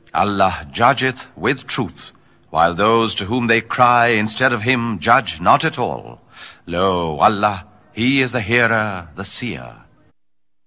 Allah judgeth with truth, while those to whom they cry instead of him judge not at all. Lo, Allah, He is the hearer, the seer.